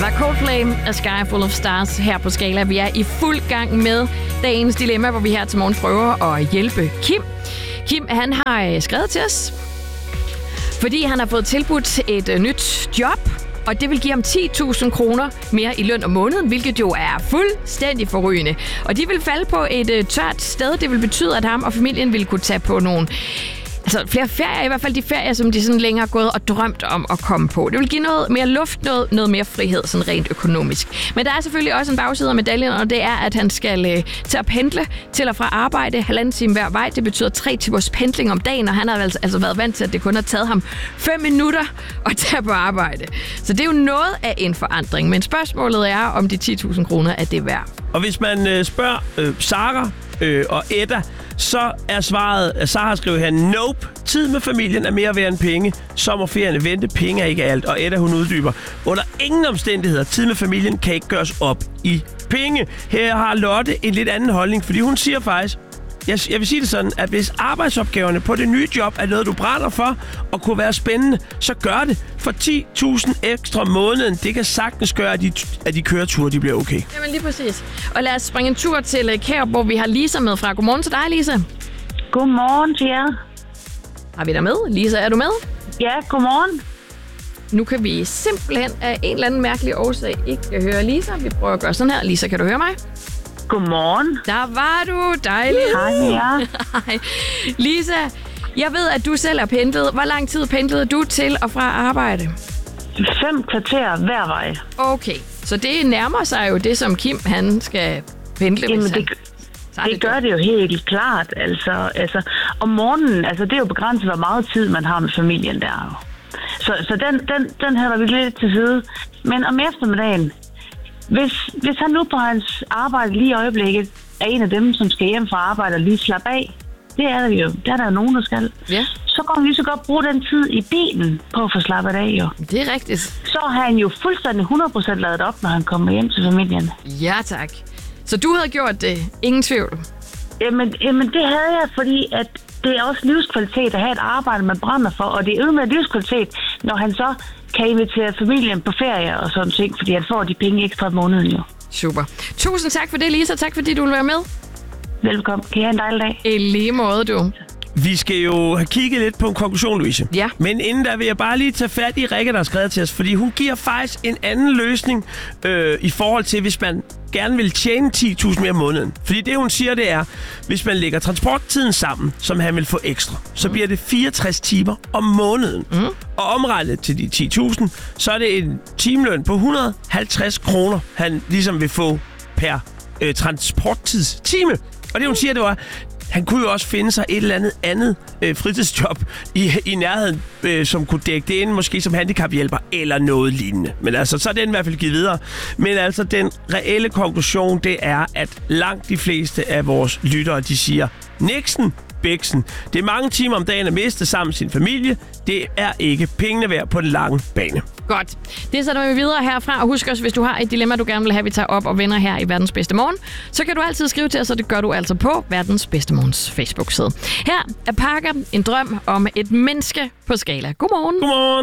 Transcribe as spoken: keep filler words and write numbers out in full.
var Coldplay af Sky Full of Stars her på Skala. Vi er i fuld gang med dagens dilemma, hvor vi her til morgen prøver at hjælpe Kim. Kim, han har skrevet til os, fordi han har fået tilbudt et øh, nyt job, og det vil give ham ti tusind kroner mere i løn om måneden, hvilket jo er fuldstændig forrygende. Og de vil falde på et øh, tørt sted. Det vil betyde, at ham og familien vil kunne tage på nogle altså flere ferier, i hvert fald de ferier, som de sådan længere har gået og drømt om at komme på. Det vil give noget mere luft, noget, noget mere frihed, sådan rent økonomisk. Men der er selvfølgelig også en bagside af medaljen, og det er, at han skal øh, til at pendle til og fra arbejde, halvanden time hver vej. Det betyder tre timers pendling om dagen, og han har altså, altså været vant til, at det kun har taget ham fem minutter at tage på arbejde. Så det er jo noget af en forandring, men spørgsmålet er, om de ti tusind kroner er det værd. Og hvis man øh, spørger øh, Sara øh, og Edda, så er svaret, at Sara skriver her, nope, tid med familien er mere værd end penge. Sommerferierne vente, penge er ikke alt. Og Edda, hun uddyber, under ingen omstændigheder, tid med familien kan ikke gøres op i penge. Her har Lotte en lidt anden holdning, fordi hun siger faktisk, jeg, jeg vil sige det sådan, at hvis arbejdsopgaverne på det nye job er noget, du brænder for, og kunne være spændende, så gør det. For ti tusind ekstra om måneden, det kan sagtens gøre, at de, at de køreture de bliver okay. Jamen lige præcis. Og lad os springe en tur til Kærup, hvor vi har Lisa med fra. Godmorgen til dig, Lisa. Godmorgen til jer. Har vi dig med? Lisa, er du med? Ja, godmorgen. Nu kan vi simpelthen af en eller anden mærkelig årsag ikke høre Lisa. Vi prøver at gøre sådan her. Lisa, kan du høre mig? Godmorgen. Der var du. Dejligt. Hej med jer. Hej. Lisa, jeg ved, at du selv er pendlet. Hvor lang tid pendlede du til og fra arbejde? Fem kvarter hver vej. Okay, så det nærmer sig jo det, som Kim han skal pendle. Jamen, hvis han det, det, det gør det jo helt klart. Altså, altså, om morgenen, altså, det er jo begrænset, hvor meget tid man har med familien der. Så, så den, den, den hælder vi lidt til side. Men om eftermiddagen, Hvis, hvis han nu på hans arbejde lige i øjeblikket er en af dem, som skal hjem fra arbejde og lige slappe af, det er der jo, det er der jo nogen, der skal. Ja. Så kan han lige så godt bruge den tid i bilen på at få slappet af, jo. Det er rigtigt. Så har han jo fuldstændig hundrede procent ladet op, når han kommer hjem til familien. Ja, tak. Så du havde gjort det. Ingen tvivl. Jamen, jamen det havde jeg, fordi at det er også livskvalitet at have et arbejde, man brænder for, og det er jo med livskvalitet, når han så kan invitere familien på ferie og sådan ting, fordi han får de penge ekstra om måneden jo. Super. Tusind tak for det, Lisa. Tak fordi du vil være med. Velkommen. Kan I have en dejlig dag? I lige måde, du. Vi skal jo have kigget lidt på en konklusion, Louise. Ja. Men inden da vil jeg bare lige tage fat i Rikke, der har skrevet til os, fordi hun giver faktisk en anden løsning øh, i forhold til, hvis man gerne vil tjene ti tusind mere om måneden. Fordi det, hun siger, det er, hvis man lægger transporttiden sammen, som han vil få ekstra, så mm. bliver det fireogtres timer om måneden. Mm. Og omregnet til de ti tusind, så er det en timeløn på et hundrede og halvtreds kroner, han ligesom vil få per øh, transporttidstime. Og det, hun siger, det var, han kunne jo også finde sig et eller andet andet øh, fritidsjob i, i nærheden, øh, som kunne dække det ind, måske som handicaphjælper eller noget lignende. Men altså, så er den i hvert fald givet videre. Men altså, den reelle konklusion, det er, at langt de fleste af vores lyttere, de siger, Nixon, Bæksen. Det er mange timer om dagen at miste sammen med sin familie. Det er ikke pengene værd på den lange bane. Godt. Det sætter vi videre herfra. Og husk også, hvis du har et dilemma, du gerne vil have, vi tager op og vender her i Verdens Bedste Morgen, så kan du altid skrive til os, og det gør du altså på Verdens Bedste Morgens Facebook-side. Her er Parker, en drøm om et menneske på Skala. Godmorgen. Godmorgen.